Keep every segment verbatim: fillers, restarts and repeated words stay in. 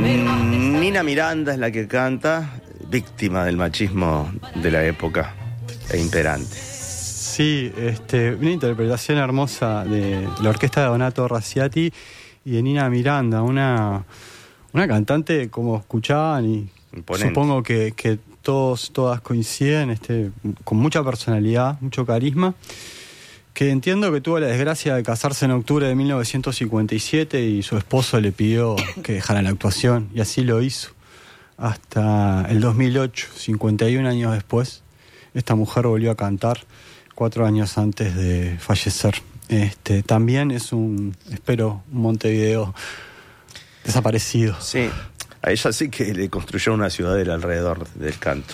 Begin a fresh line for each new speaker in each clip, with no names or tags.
Nina Miranda es la que canta, víctima del machismo de la época e imperante.
Sí, este, una interpretación hermosa de la orquesta de Donato Razziati y de Nina Miranda, una, una cantante, como escuchaban, y imponente. Supongo que, que todos, todas coinciden, este, con mucha personalidad, mucho carisma, que entiendo que tuvo la desgracia de casarse en octubre de mil novecientos cincuenta y siete y su esposo le pidió que dejara la actuación, y así lo hizo. Hasta el dos mil ocho, cincuenta y un años después, esta mujer volvió a cantar, cuatro años antes de fallecer. Este, también es un, espero, un Montevideo desaparecido.
Sí, a ella sí que le construyó una ciudadela alrededor del canto.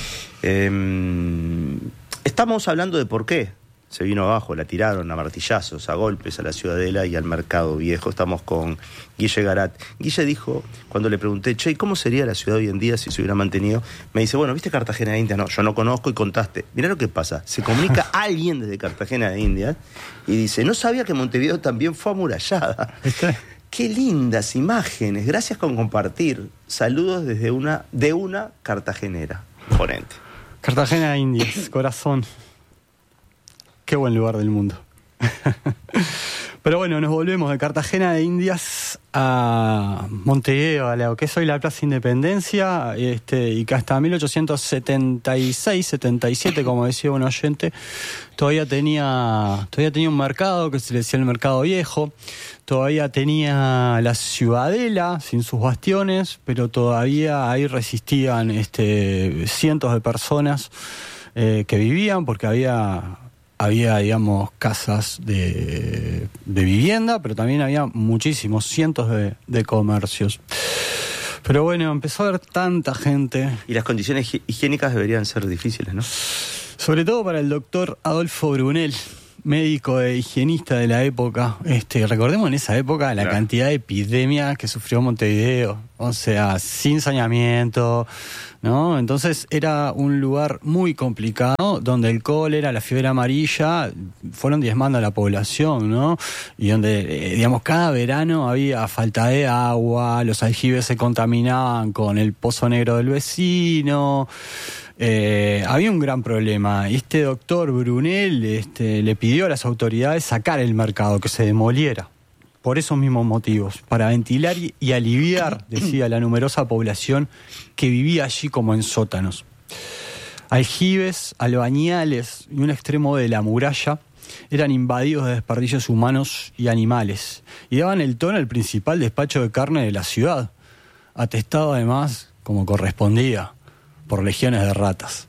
Eh, estamos hablando de por qué se vino abajo, la tiraron a martillazos, a golpes a la ciudadela y al mercado viejo. Estamos con Guille Garat. Guille dijo, cuando le pregunté, che, ¿cómo sería la ciudad hoy en día si se hubiera mantenido? Me dice, bueno, ¿viste Cartagena de Indias? No, yo no conozco y contaste. Mirá lo que pasa, se comunica alguien desde Cartagena de Indias y dice, no sabía que Montevideo también fue amurallada. ¿Viste? Qué lindas imágenes, gracias por compartir. Saludos desde una, de una cartagenera. Ponente.
Cartagena de Indias, corazón. Qué buen lugar del mundo. Pero bueno, nos volvemos de Cartagena de Indias a Montevideo, a lo que es hoy la Plaza Independencia, este, y que hasta mil ochocientos setenta y seis, setenta y siete, como decía un oyente, todavía tenía, todavía tenía un mercado que se le decía el Mercado Viejo, todavía tenía la ciudadela sin sus bastiones, pero todavía ahí resistían este, cientos de personas eh, que vivían, porque había... Había, digamos, casas de, de vivienda, pero también había muchísimos, cientos de, de comercios. Pero bueno, empezó a haber tanta gente.
Y las condiciones higiénicas deberían ser difíciles, ¿no?
Sobre todo para el doctor Adolfo Brunel, médico e higienista de la época. Este, recordemos en esa época la claro. cantidad de epidemias que sufrió Montevideo. O sea, sin saneamiento, ¿no? Entonces era un lugar muy complicado, donde el cólera, la fiebre amarilla fueron diezmando a la población, ¿no? Y donde, eh, digamos, cada verano había falta de agua, los aljibes se contaminaban con el pozo negro del vecino. Eh, había un gran problema. Y este doctor Brunel este, le pidió a las autoridades sacar el mercado, que se demoliera. Por esos mismos motivos, para ventilar y, y aliviar, decía, la numerosa población que vivía allí como en sótanos. Aljibes, albañiles y un extremo de la muralla eran invadidos de desperdicios humanos y animales, y daban el tono al principal despacho de carne de la ciudad, atestado además, como correspondía, por legiones de ratas.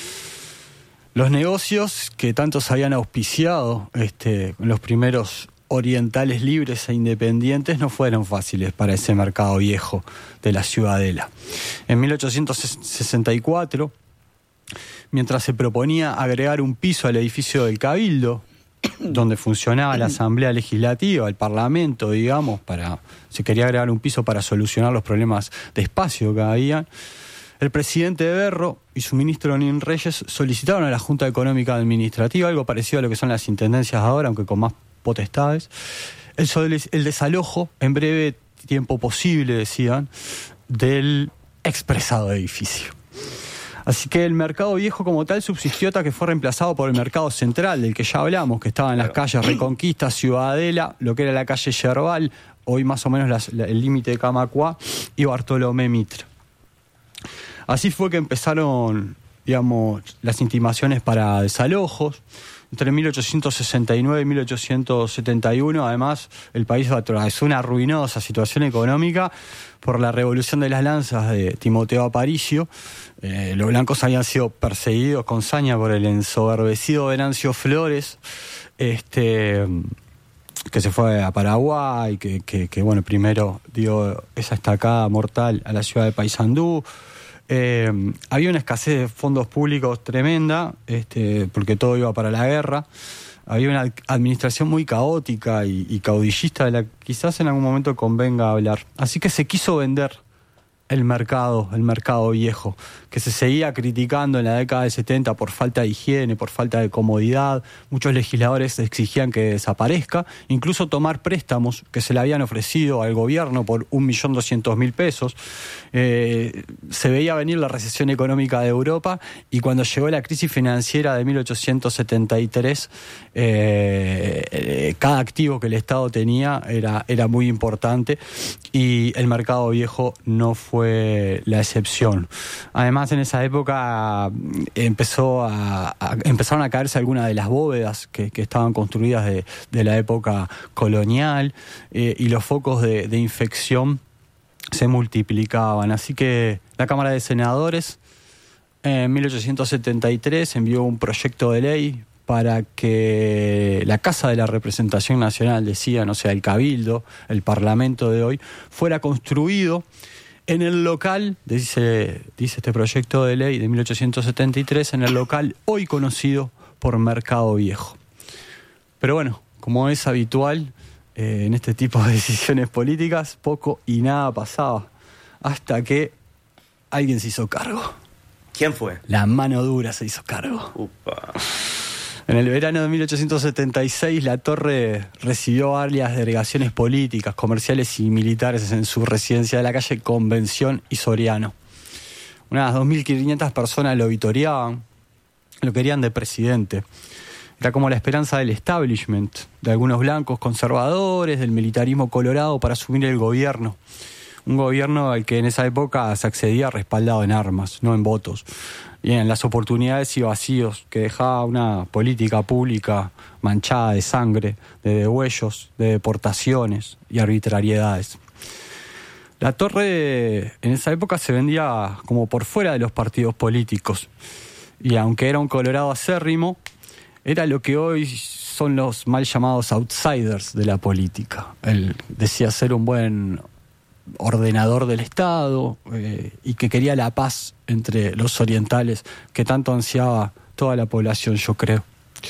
Los negocios que tantos habían auspiciado este, en los primeros orientales libres e independientes no fueron fáciles para ese mercado viejo de la ciudadela. En mil ochocientos sesenta y cuatro, mientras se proponía agregar un piso al edificio del Cabildo, donde funcionaba la Asamblea Legislativa, el Parlamento, digamos, para se quería agregar un piso para solucionar los problemas de espacio que había, el presidente Berro y su ministro Nin Reyes solicitaron a la Junta Económica Administrativa, algo parecido a lo que son las intendencias ahora, aunque con más potestades, el, el desalojo en breve tiempo posible, decían, del expresado edificio. Así que el mercado viejo como tal subsistió hasta que fue reemplazado por el mercado central, del que ya hablamos, que estaba en las calles Reconquista, Ciudadela, lo que era la calle Yerbal, hoy más o menos las, la, el límite de Camacuá, y Bartolomé Mitre. Así fue que empezaron, digamos, las intimaciones para desalojos. Entre mil ochocientos sesenta y nueve y mil ochocientos setenta y uno, además, el país atravesó una ruinosa situación económica por la revolución de las lanzas de Timoteo Aparicio. Eh, los blancos habían sido perseguidos con saña por el ensoberbecido Venancio Flores, este, que se fue a Paraguay, que, que, que bueno, primero dio esa estacada mortal a la ciudad de Paysandú. Eh, había una escasez de fondos públicos tremenda, este, porque todo iba para la guerra. Había una administración muy caótica y, y caudillista de la que quizás en algún momento convenga hablar. Así que se quiso vender el mercado, el mercado viejo, que se seguía criticando en la década del setenta por falta de higiene, por falta de comodidad. Muchos legisladores exigían que desaparezca, incluso tomar préstamos que se le habían ofrecido al gobierno por un millón doscientos mil pesos. Eh, se veía venir la recesión económica de Europa, y cuando llegó la crisis financiera de mil ochocientos setenta y tres, eh, eh, cada activo que el Estado tenía era, era muy importante, y el mercado viejo no fue fue la excepción. Además, en esa época empezó a, a, empezaron a caerse algunas de las bóvedas que, que estaban construidas de, de la época colonial, eh, y los focos de, de infección se multiplicaban. Así que la Cámara de Senadores en mil ochocientos setenta y tres envió un proyecto de ley para que la Casa de la Representación Nacional, decían, o sea, el Cabildo, el Parlamento de hoy, fuera construido en el local, dice, dice este proyecto de ley de mil ochocientos setenta y tres, en el local hoy conocido por Mercado Viejo. Pero bueno, como es habitual eh, en este tipo de decisiones políticas, poco y nada pasaba, hasta que alguien se hizo cargo.
¿Quién fue?
La mano dura se hizo cargo.
Upa.
En el verano de mil ochocientos setenta y seis, Latorre recibió varias delegaciones políticas, comerciales y militares en su residencia de la calle Convención y Soriano. Unas dos mil quinientas personas lo vitoreaban, lo querían de presidente. Era como la esperanza del establishment, de algunos blancos conservadores, del militarismo colorado para asumir el gobierno. Un gobierno al que en esa época se accedía respaldado en armas, no en votos, y en las oportunidades y vacíos que dejaba una política pública manchada de sangre, de degüellos, de deportaciones y arbitrariedades. Latorre en esa época se vendía como por fuera de los partidos políticos, y aunque era un colorado acérrimo, era lo que hoy son los mal llamados outsiders de la política. Él decía ser un buen ordenador del Estado, eh, y que quería la paz entre los orientales que tanto ansiaba toda la población, yo creo.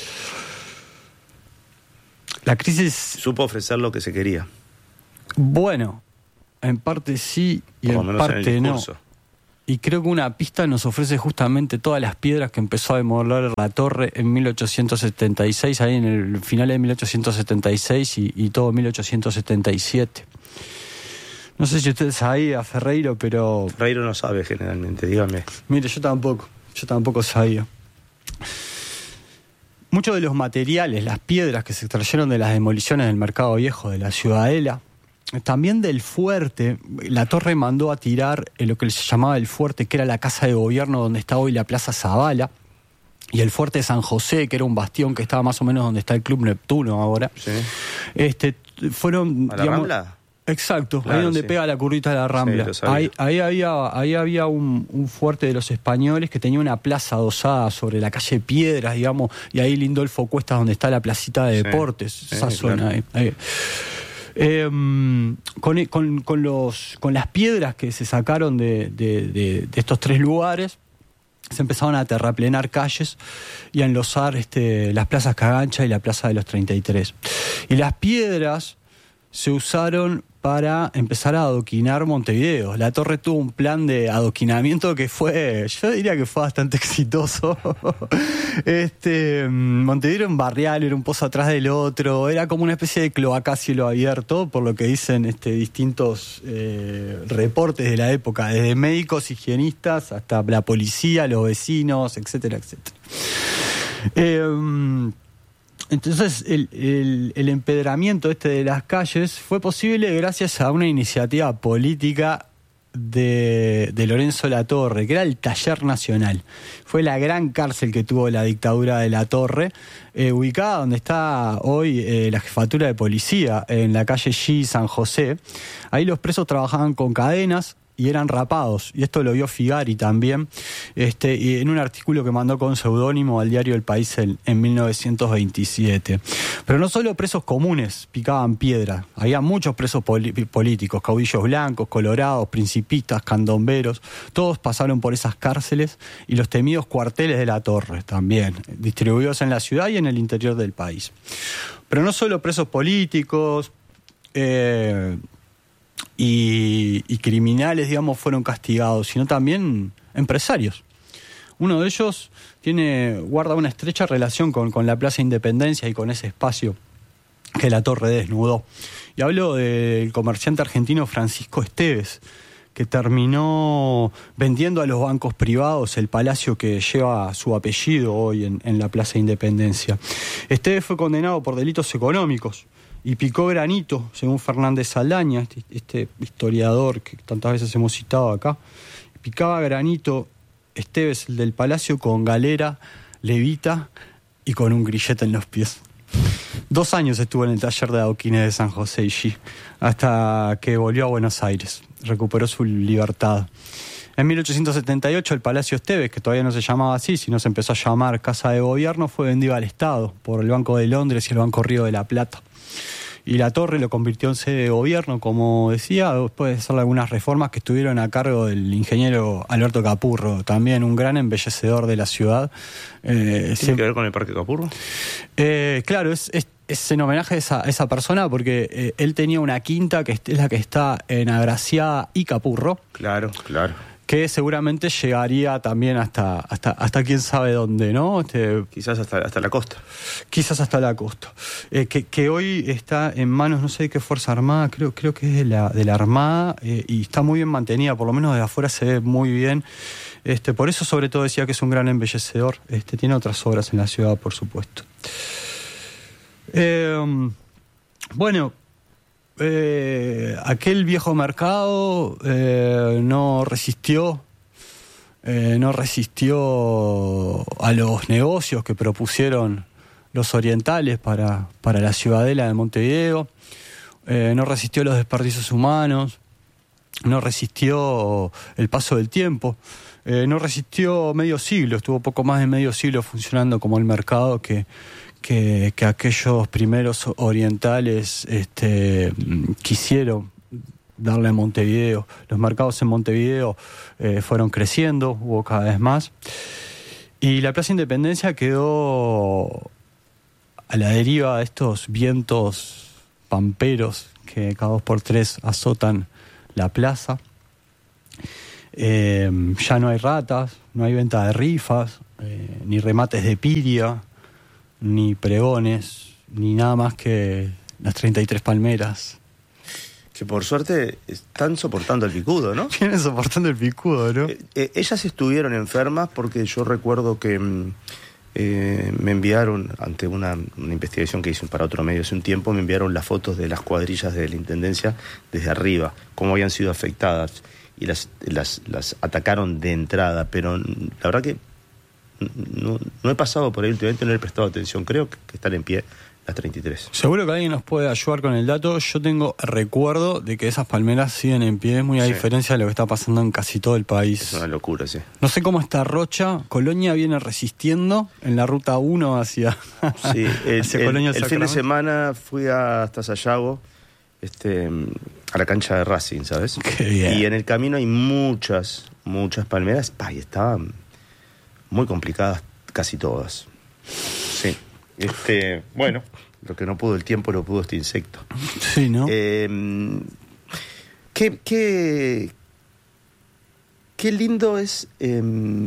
La crisis...
Supo ofrecer lo que se quería.
Bueno, en parte sí y
Por lo
en
menos
parte
en el
no.
discurso.
Y creo que una pista nos ofrece justamente todas las piedras que empezó a demoler Latorre en mil ochocientos setenta y seis, ahí en el final de mil ochocientos setenta y seis y, y todo mil ochocientos setenta y siete. No sé si usted sabía, Ferreiro, pero...
Ferreiro no sabe generalmente, dígame.
Mire, yo tampoco, yo tampoco sabía. Muchos de los materiales, las piedras que se extrayeron de las demoliciones del Mercado Viejo, de la Ciudadela, también del fuerte, Latorre mandó a tirar en lo que se llamaba el fuerte, que era la casa de gobierno donde está hoy la Plaza Zavala, y el fuerte de San José, que era un bastión que estaba más o menos donde está el Club Neptuno ahora.
Sí.
Este, fueron...
¿A la
digamos,
Rambla?
Exacto,
Claro,
ahí donde
sí.
pega la curvita de la Rambla.
Sí, lo
ahí, ahí había, ahí había un, un fuerte de los españoles que tenía una plaza adosada sobre la calle Piedras, digamos, y ahí Lindolfo Cuestas, donde está la placita de
Sí,
deportes,
sí,
esa
claro.
zona ahí. ahí. Eh, con, con, con, los, con las piedras que se sacaron de, de, de, de estos tres lugares, se empezaron a terraplenar calles y a enlosar este, las plazas Cagancha y la plaza de los treinta y tres. Y las piedras se usaron para empezar a adoquinar Montevideo. Latorre tuvo un plan de adoquinamiento que fue, yo diría que fue bastante exitoso. este Montevideo era un barrial, era un pozo atrás del otro, era como una especie de cloaca a cielo abierto, por lo que dicen este, distintos eh, reportes de la época, desde médicos, higienistas, hasta la policía, los vecinos, etcétera, etcétera. Eh, Entonces el, el, el empedramiento este de las calles fue posible gracias a una iniciativa política de, de Lorenzo Latorre, que era el Taller Nacional. Fue la gran cárcel que tuvo la dictadura de Latorre, eh, ubicada donde está hoy eh, la jefatura de policía, en la calle G, San José. Ahí los presos trabajaban con cadenas y eran rapados, y esto lo vio Figari también, este, y en un artículo que mandó con seudónimo al diario El País en, en mil novecientos veintisiete. Pero no solo presos comunes picaban piedra, había muchos presos poli- políticos, caudillos blancos, colorados, principistas, candomberos, todos pasaron por esas cárceles y los temidos cuarteles de Latorre también, distribuidos en la ciudad y en el interior del país. Pero no solo presos políticos, eh, y, y criminales, digamos, fueron castigados, sino también empresarios. Uno de ellos tiene, guarda una estrecha relación con, con la Plaza Independencia y con ese espacio que la torre desnudó. Y hablo del comerciante argentino Francisco Esteves, que terminó vendiendo a los bancos privados el palacio que lleva su apellido hoy en, en la Plaza Independencia. Esteves fue condenado por delitos económicos y picó granito, según Fernández Saldaña, este, este historiador que tantas veces hemos citado acá. Picaba granito Esteves, el del palacio, con galera, levita y con un grillete en los pies. Dos años estuvo en el taller de adoquines de San José y G, hasta que volvió a Buenos Aires. Recuperó su libertad. En mil ochocientos setenta y ocho el Palacio Esteves, que todavía no se llamaba así, sino se empezó a llamar Casa de Gobierno, fue vendido al Estado por el Banco de Londres y el Banco Río de la Plata. Y la torre lo convirtió en sede de gobierno, como decía, después de hacer algunas reformas que estuvieron a cargo del ingeniero Alberto Capurro, también un gran embellecedor de la ciudad.
Eh, ¿Tiene se... que ver con el Parque Capurro?
Eh, claro, es, es, es en homenaje a esa, a esa persona, porque eh, él tenía una quinta que es la que está en Agraciada y Capurro.
Claro, claro.
Que seguramente llegaría también hasta hasta hasta quién sabe dónde, ¿no? Este,
quizás hasta, hasta la costa.
Quizás hasta la costa. Eh, que, que hoy está en manos, no sé de qué Fuerza Armada, creo, creo que es de la, de la Armada, eh, y está muy bien mantenida, por lo menos de afuera se ve muy bien. Este, por eso sobre todo decía que es un gran embellecedor. Este, tiene otras obras en la ciudad, por supuesto. Eh, bueno... Eh, aquel viejo mercado eh, no resistió eh, no resistió a los negocios que propusieron los orientales para, para la ciudadela de Montevideo, eh, no resistió los desperdicios humanos, no resistió el paso del tiempo, eh, no resistió medio siglo, estuvo poco más de medio siglo funcionando como el mercado que Que, que aquellos primeros orientales este, quisieron darle a Montevideo. Los mercados en Montevideo eh, fueron creciendo, hubo cada vez más. Y la Plaza Independencia quedó a la deriva de estos vientos pamperos que cada dos por tres azotan la plaza. Eh, ya no hay ratas, no hay venta de rifas, eh, ni remates de piria, ni pregones, ni nada más que las treinta y tres palmeras.
Que por suerte están soportando el picudo, ¿no?
Vienen soportando el picudo, ¿no?
Eh, eh, ellas estuvieron enfermas porque yo recuerdo que eh, me enviaron, ante una, una investigación que hice para otro medio hace un tiempo, me enviaron las fotos de las cuadrillas de la Intendencia desde arriba, cómo habían sido afectadas, y las, las, las atacaron de entrada, pero la verdad que No, no he pasado por ahí últimamente, no he prestado atención. Creo que, que están en pie las treinta y tres.
Seguro que alguien nos puede ayudar con el dato. Yo tengo recuerdo de que esas palmeras siguen en pie, muy a sí. diferencia de lo que está pasando en casi todo el país.
Es una locura, sí.
No sé cómo está Rocha. Colonia viene resistiendo en la ruta uno hacia,
sí, el, hacia el, Colonia. El fin de semana fui a, hasta Sayago, este, a la cancha de Racing, ¿sabes?
Qué bien.
Y en el camino hay muchas, muchas palmeras. Pa, y estaban muy complicadas casi todas. Sí. Este, bueno, lo que no pudo el tiempo lo pudo este insecto.
Sí, ¿no?
Eh, qué, qué, qué lindo es eh,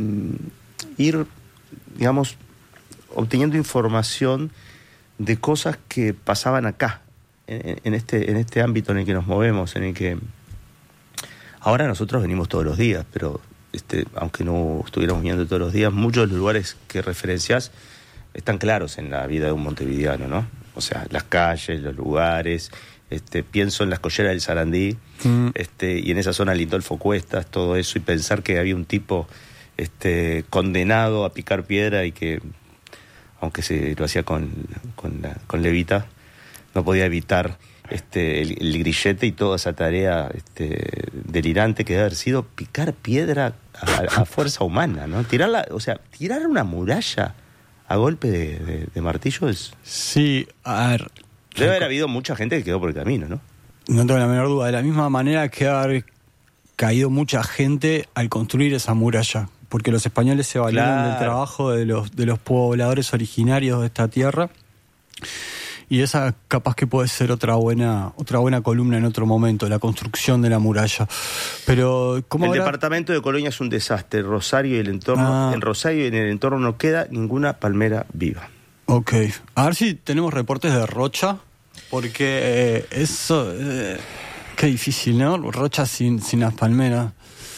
ir, digamos, obteniendo información de cosas que pasaban acá, en, en, este, en este ámbito en el que nos movemos, en el que ahora nosotros venimos todos los días, pero Este, aunque no estuviéramos viendo todos los días, muchos de los lugares que referenciás están claros en la vida de un montevideano, ¿no? O sea, las calles, los lugares, este, pienso en las colleras del Sarandí, mm. este, y en esa zona Lindolfo Cuestas, todo eso, y pensar que había un tipo este, condenado a picar piedra y que, aunque se lo hacía con, con, la, con levita, no podía evitar Este, el, el grillete y toda esa tarea este, delirante que debe haber sido picar piedra a, a fuerza humana, ¿no? Tirarla, o sea, tirar una muralla a golpe de, de, de martillo es...
Sí, a ver...
Debe haber habido mucha gente que quedó por el camino, ¿no?
No tengo la menor duda. De la misma manera que haber caído mucha gente al construir esa muralla, porque los españoles se valieron claro. del trabajo de los, de los pobladores originarios de esta tierra. Y esa capaz que puede ser otra buena otra buena columna en otro momento, la construcción de la muralla. Pero ¿cómo
El
habrá...
departamento de Colonia es un desastre. Rosario y el entorno,
Ah.
en Rosario y en el entorno no queda ninguna palmera viva.
Ok. A ver si tenemos reportes de Rocha, porque eh, eso... Eh, qué difícil, ¿no? Rocha sin, sin las palmeras.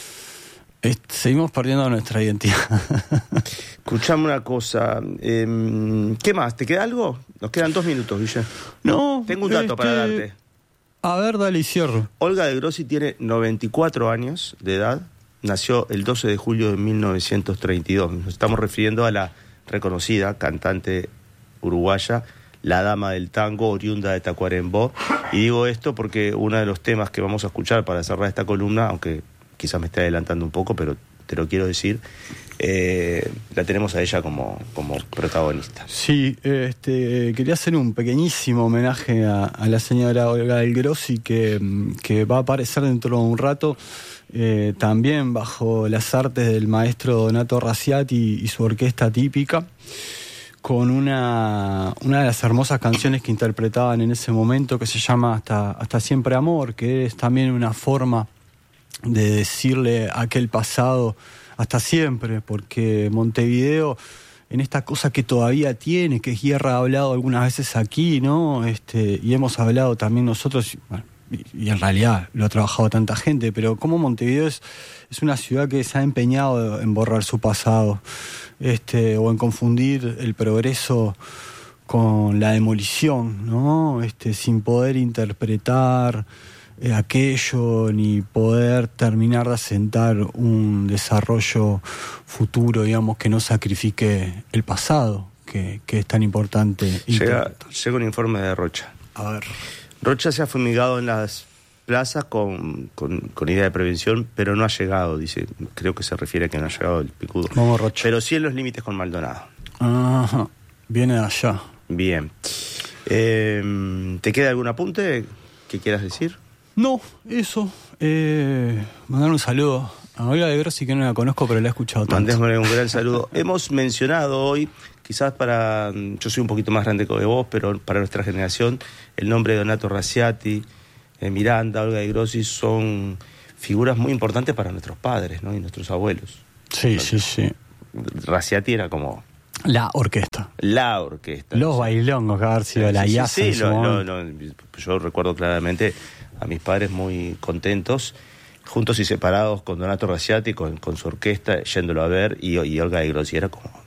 Eh, seguimos perdiendo nuestra identidad.
Escuchame una cosa. Eh, ¿Qué más? ¿Te queda algo? Nos quedan dos minutos, Guille.
No.
Tengo un dato
este,
para darte.
A ver, dale y cierro.
Olga de Grossi tiene noventa y cuatro años de edad. Nació el doce de julio de mil novecientos treinta y dos. Nos estamos refiriendo a la reconocida cantante uruguaya, la dama del tango, oriunda de Tacuarembó. Y digo esto porque uno de los temas que vamos a escuchar para cerrar esta columna, aunque quizás me esté adelantando un poco, pero te lo quiero decir, eh, la tenemos a ella como, como protagonista.
Sí, este, quería hacer un pequeñísimo homenaje a, a la señora Olga del Grossi, que, que va a aparecer dentro de un rato, eh, también bajo las artes del maestro Donato Raciati y su orquesta típica, con una, una de las hermosas canciones que interpretaban en ese momento, que se llama Hasta, Hasta Siempre Amor, que es también una forma de decirle a aquel pasado hasta siempre, porque Montevideo, en esta cosa que todavía tiene, que Guerra ha hablado algunas veces aquí, ¿no? Este, y hemos hablado también nosotros, bueno, y, y en realidad lo ha trabajado tanta gente, pero como Montevideo es, es una ciudad que se ha empeñado en borrar su pasado, este, o en confundir el progreso con la demolición, ¿no? Este, sin poder interpretar Eh, aquello, ni poder terminar de asentar un desarrollo futuro, digamos, que no sacrifique el pasado, que, que es tan importante.
Llega, llega un informe de Rocha.
A ver.
Rocha se ha fumigado en las plazas con, con, con idea de prevención, pero no ha llegado, dice. Creo que se refiere a que no ha llegado el picudo.
Vamos, Rocha.
Pero sí en los límites con Maldonado.
Ajá, viene de allá.
Bien. Eh, ¿Te queda algún apunte que quieras decir?
No, eso. Eh, mandar un saludo a Olga de Grossi, que no la conozco, pero la he escuchado tanto.
Mandémosle un gran saludo. Hemos mencionado hoy, quizás para... Yo soy un poquito más grande que vos, pero para nuestra generación, el nombre de Donato Raciati, eh, Miranda, Olga de Grossi, son figuras muy importantes para nuestros padres, ¿no? Y nuestros abuelos.
Sí, sí, sí.
Raciati era como...
La orquesta.
La orquesta.
Los bailongos, que haber sido
sí,
la
sí,
I A S.
Sí, sí, lo, lo, lo, yo recuerdo claramente a mis padres muy contentos, juntos y separados, con Donato Raciati, con, con su orquesta, yéndolo a ver, y, y Olga de Grossi era como